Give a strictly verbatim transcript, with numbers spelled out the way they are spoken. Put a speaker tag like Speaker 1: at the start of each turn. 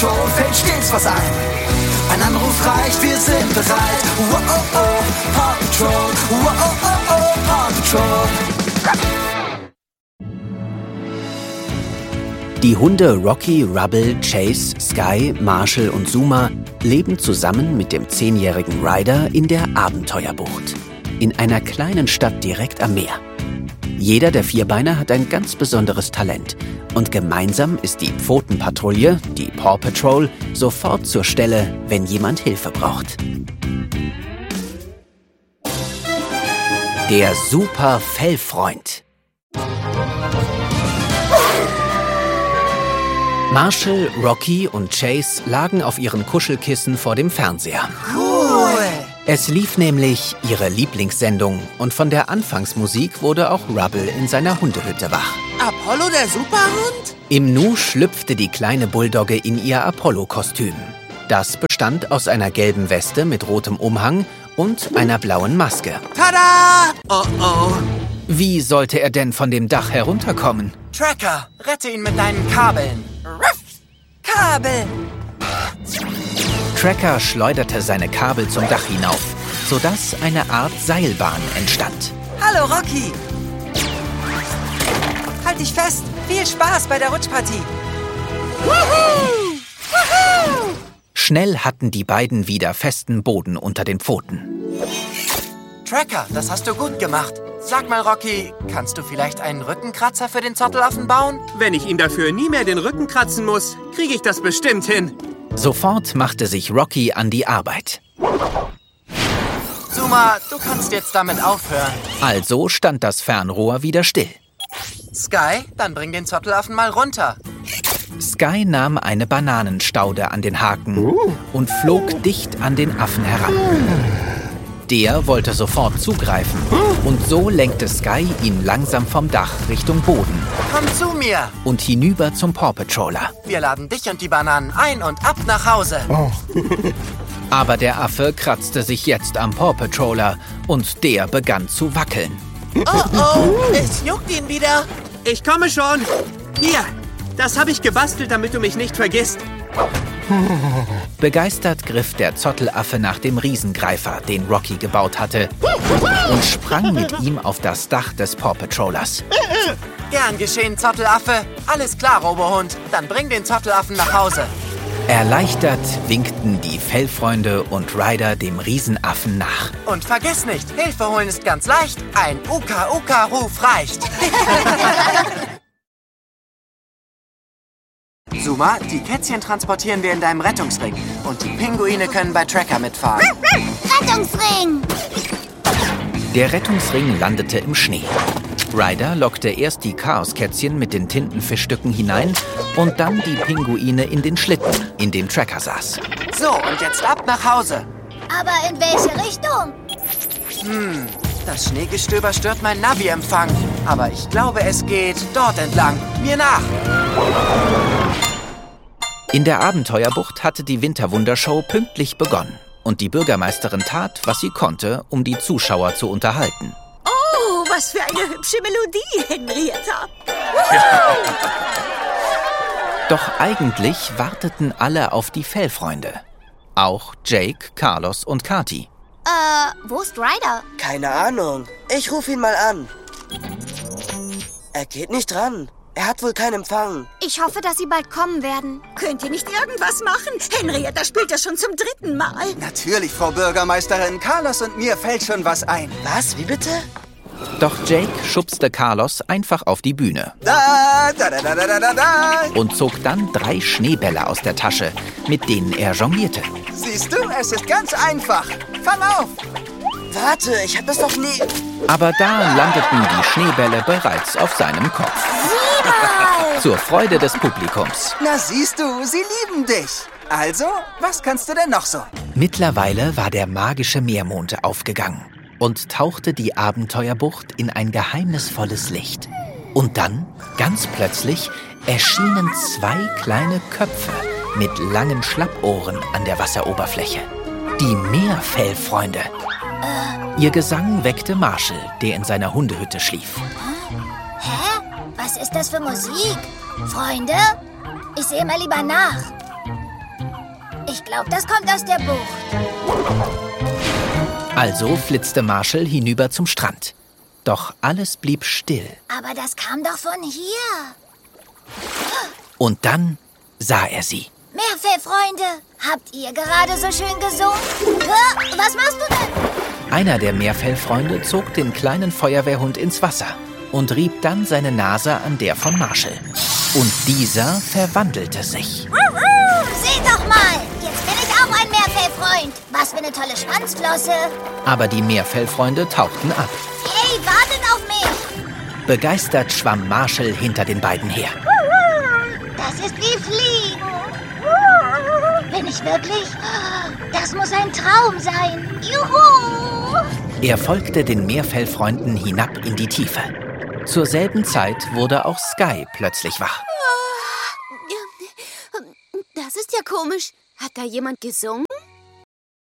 Speaker 1: Patrol fällt stets was ein. Ein Anruf reicht, wir sind bereit. Wow, oh, oh, Paw Patrol. Wow, oh, oh, oh, Paw Patrol.
Speaker 2: Die Hunde Rocky, Rubble, Chase, Sky, Marshall und Zuma leben zusammen mit dem zehnjährigen Ryder in der Abenteuerbucht. In einer kleinen Stadt direkt am Meer. Jeder der Vierbeiner hat ein ganz besonderes Talent. Und gemeinsam ist die Pfotenpatrouille, die Paw Patrol, sofort zur Stelle, wenn jemand Hilfe braucht. Der Super-Fellfreund. Marshall, Rocky und Chase lagen auf ihren Kuschelkissen vor dem Fernseher.
Speaker 1: Cool!
Speaker 2: Es lief nämlich ihre Lieblingssendung und von der Anfangsmusik wurde auch Rubble in seiner Hundehütte wach.
Speaker 3: Apollo, der Superhund?
Speaker 2: Im Nu schlüpfte die kleine Bulldogge in ihr Apollo-Kostüm. Das bestand aus einer gelben Weste mit rotem Umhang und einer blauen Maske.
Speaker 3: Tada! Oh oh.
Speaker 2: Wie sollte er denn von dem Dach herunterkommen?
Speaker 3: Tracker, rette ihn mit deinen Kabeln. Ruff! Kabel!
Speaker 2: Tracker schleuderte seine Kabel zum Dach hinauf, sodass eine Art Seilbahn entstand.
Speaker 3: Hallo, Rocky! Halt dich fest! Viel Spaß bei der Rutschpartie! Woohoo! Woohoo!
Speaker 2: Schnell hatten die beiden wieder festen Boden unter den Pfoten.
Speaker 3: Tracker, das hast du gut gemacht. Sag mal, Rocky, kannst du vielleicht einen Rückenkratzer für den Zottelaffen bauen?
Speaker 4: Wenn ich ihm dafür nie mehr den Rücken kratzen muss, kriege ich das bestimmt hin.
Speaker 2: Sofort machte sich Rocky an die Arbeit.
Speaker 3: Zuma, du kannst jetzt damit aufhören.
Speaker 2: Also stand das Fernrohr wieder still.
Speaker 3: Sky, dann bring den Zottelaffen mal runter.
Speaker 2: Sky nahm eine Bananenstaude an den Haken und flog dicht an den Affen heran. Der wollte sofort zugreifen und so lenkte Sky ihn langsam vom Dach Richtung Boden
Speaker 3: Komm zu mir.
Speaker 2: und hinüber zum Paw Patroller.
Speaker 3: Wir laden dich und die Bananen ein und ab nach Hause.
Speaker 5: Oh.
Speaker 2: Aber der Affe kratzte sich jetzt am Paw Patroller und der begann zu wackeln.
Speaker 3: Oh oh, es juckt ihn wieder.
Speaker 4: Ich komme schon. Hier, das habe ich gebastelt, damit du mich nicht vergisst.
Speaker 2: Begeistert griff der Zottelaffe nach dem Riesengreifer, den Rocky gebaut hatte, und sprang mit ihm auf das Dach des Paw Patrollers.
Speaker 3: Gern geschehen, Zottelaffe. Alles klar, Robohund. Dann bring den Zottelaffen nach Hause.
Speaker 2: Erleichtert winkten die Fellfreunde und Ryder dem Riesenaffen nach.
Speaker 3: Und vergiss nicht, Hilfe holen ist ganz leicht. Ein Uka-Uka-Ruf reicht. Zuma, die Kätzchen transportieren wir in deinem Rettungsring. Und die Pinguine können bei Tracker mitfahren.
Speaker 6: Rettungsring!
Speaker 2: Der Rettungsring landete im Schnee. Ryder lockte erst die Chaoskätzchen mit den Tintenfischstücken hinein und dann die Pinguine in den Schlitten, in dem Tracker saß.
Speaker 3: So, und jetzt ab nach Hause.
Speaker 6: Aber in welche Richtung?
Speaker 3: Hm, das Schneegestöber stört mein Navi-Empfang. Aber ich glaube, es geht dort entlang. Mir nach.
Speaker 2: In der Abenteuerbucht hatte die Winterwundershow pünktlich begonnen. Und die Bürgermeisterin tat, was sie konnte, um die Zuschauer zu unterhalten.
Speaker 7: Oh, was für eine hübsche Melodie, Henrietta.
Speaker 2: Doch eigentlich warteten alle auf die Fellfreunde. Auch Jake, Carlos und Kati.
Speaker 6: Äh, wo ist Ryder?
Speaker 8: Keine Ahnung. Ich ruf ihn mal an. Er geht nicht ran. Er hat wohl keinen Empfang.
Speaker 6: Ich hoffe, dass sie bald kommen werden.
Speaker 7: Könnt ihr nicht irgendwas machen? Henrietta spielt das schon zum dritten Mal.
Speaker 1: Natürlich, Frau Bürgermeisterin. Carlos und mir fällt schon was ein.
Speaker 8: Was? Wie bitte?
Speaker 2: Doch Jake schubste Carlos einfach auf die Bühne
Speaker 1: Da, da, da, da, da, da, da.
Speaker 2: und zog dann drei Schneebälle aus der Tasche, mit denen er jonglierte.
Speaker 1: Siehst du, es ist ganz einfach. Fang auf.
Speaker 8: Warte, ich hab das doch nie...
Speaker 2: Aber da landeten die Schneebälle bereits auf seinem Kopf. Zur Freude des Publikums.
Speaker 1: Na siehst du, sie lieben dich. Also, was kannst du denn noch so?
Speaker 2: Mittlerweile war der magische Meermond aufgegangen und tauchte die Abenteuerbucht in ein geheimnisvolles Licht. Und dann, ganz plötzlich, erschienen zwei kleine Köpfe mit langen Schlappohren an der Wasseroberfläche. Die Meerfellfreunde. Ihr Gesang weckte Marshall, der in seiner Hundehütte schlief.
Speaker 6: Hä? Was ist das für Musik? Freunde? Ich sehe mal lieber nach. Ich glaube, das kommt aus der Bucht.
Speaker 2: Also flitzte Marshall hinüber zum Strand. Doch alles blieb still.
Speaker 6: Aber das kam doch von hier.
Speaker 2: Und dann sah er sie.
Speaker 6: Meerfellfreunde, habt ihr gerade so schön gesungen? Hä? Was machst du denn?
Speaker 2: Einer der Meerfellfreunde zog den kleinen Feuerwehrhund ins Wasser und rieb dann seine Nase an der von Marshall. Und dieser verwandelte sich.
Speaker 6: Seht doch mal, jetzt bin ich auch ein Meerfellfreund. Was für eine tolle Schwanzflosse.
Speaker 2: Aber die Meerfellfreunde tauchten ab.
Speaker 6: Hey, wartet auf mich.
Speaker 2: Begeistert schwamm Marshall hinter den beiden her.
Speaker 6: Das ist wie Fliegen. Bin ich wirklich? Das muss ein Traum sein. Juhu!
Speaker 2: Er folgte den Meerfellfreunden hinab in die Tiefe. Zur selben Zeit wurde auch Sky plötzlich wach.
Speaker 5: Das ist ja komisch. Hat da jemand gesungen?